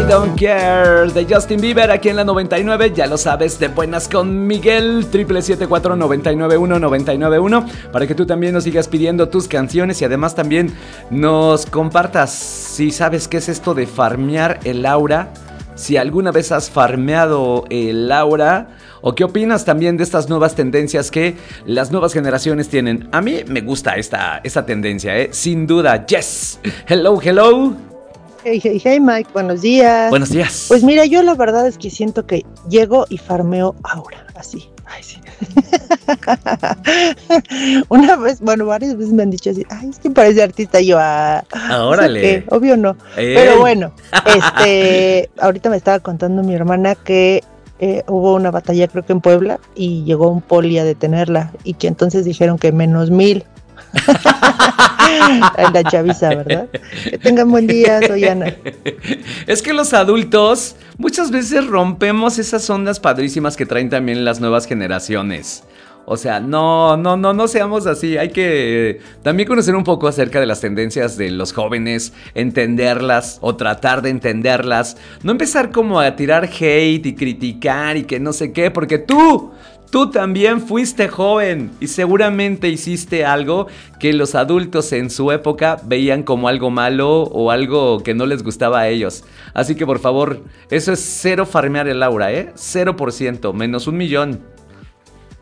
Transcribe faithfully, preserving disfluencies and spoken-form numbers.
Don't Care de Justin Bieber aquí en la noventa y nueve. Ya lo sabes, de buenas con Miguel. Triple siete cuatro nueve nueve uno nueve nueve uno para que tú también nos sigas pidiendo tus canciones y además también nos compartas si sabes qué es esto de farmear el aura. Si alguna vez has farmeado el aura o qué opinas también de estas nuevas tendencias que las nuevas generaciones tienen. A mí me gusta esta, esta tendencia, ¿eh? Sin duda. Yes. Hello, hello. Hey, hey, hey, Mike, buenos días. Buenos días. Pues mira, yo la verdad es que siento que llego y farmeo aura, así. Ay, sí. Una vez, bueno, varias veces me han dicho así, ay, es que parece artista. Y yo, ah, órale. O sea que, obvio no. Ey. Pero bueno, este, ahorita me estaba contando mi hermana que eh, hubo una batalla, creo que en Puebla, y llegó un poli a detenerla, y que entonces dijeron que menos mil. La chaviza, ¿verdad? Que tengan buen día, soy Ana. Es que los adultos muchas veces rompemos esas ondas padrísimas que traen también las nuevas generaciones. O sea, no, no, no, no seamos así. Hay que también conocer un poco acerca de las tendencias de los jóvenes, entenderlas o tratar de entenderlas. No empezar como a tirar hate y criticar y que no sé qué, porque tú... Tú también fuiste joven y seguramente hiciste algo que los adultos en su época veían como algo malo o algo que no les gustaba a ellos. Así que por favor, eso es cero farmear el aura, ¿eh? Cero por ciento, menos un millón.